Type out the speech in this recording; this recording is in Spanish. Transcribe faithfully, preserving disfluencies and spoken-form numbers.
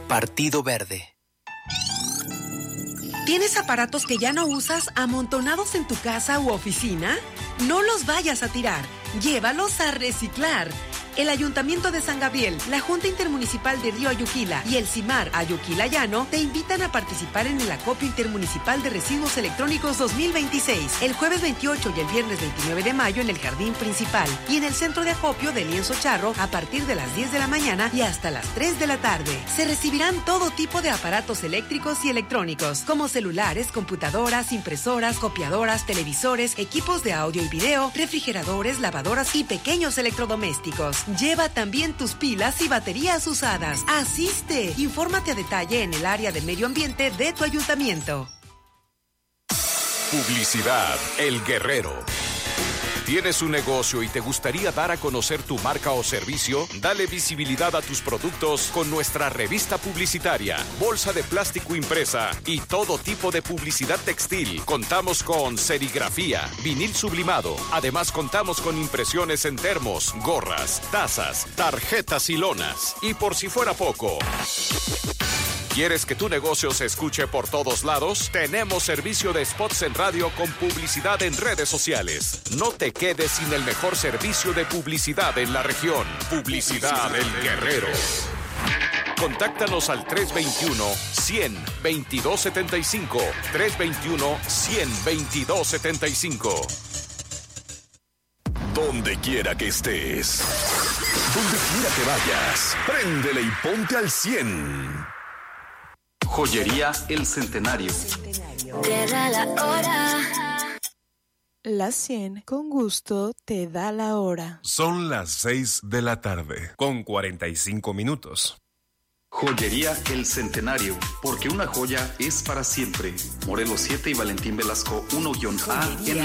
Partido Verde. ¿Tienes aparatos que ya no usas amontonados en tu casa u oficina? No los vayas a tirar, llévalos a reciclar. El Ayuntamiento de San Gabriel, la Junta Intermunicipal de Río Ayuquila y el CIMAR Ayuquila Llano te invitan a participar en el Acopio Intermunicipal de Residuos Electrónicos dos mil veintiséis, el jueves veintiocho y el viernes veintinueve de mayo en el Jardín Principal y en el Centro de Acopio de Lienzo Charro a partir de las diez de la mañana y hasta las tres de la tarde. Se recibirán todo tipo de aparatos eléctricos y electrónicos, como celulares, computadoras, impresoras, copiadoras, televisores, equipos de audio y video, refrigeradores, lavadoras y pequeños electrodomésticos. Lleva también tus pilas y baterías usadas. ¡Asiste! Infórmate a detalle en el área de medio ambiente de tu ayuntamiento. Publicidad El Guerrero. ¿Tienes un negocio y te gustaría dar a conocer tu marca o servicio? Dale visibilidad a tus productos con nuestra revista publicitaria, bolsa de plástico impresa y todo tipo de publicidad textil. Contamos con serigrafía, vinil sublimado. Además, contamos con impresiones en termos, gorras, tazas, tarjetas y lonas. Y por si fuera poco, ¿quieres que tu negocio se escuche por todos lados? Tenemos servicio de spots en radio con publicidad en redes sociales. No te quedes sin el mejor servicio de publicidad en la región. Publicidad El Guerrero. Contáctanos al tres veintiuno, cien, veintidós setenta y cinco. tres veintiuno, cien, veintidós setenta y cinco. Donde quiera que estés, donde quiera que vayas, préndele y ponte al cien. Joyería El Centenario. Te da la hora. La cien con gusto te da la hora. Son las seis de la tarde, con cuarenta y cinco minutos. Joyería El Centenario, porque una joya es para siempre. Morelos siete y Valentín Velasco uno A en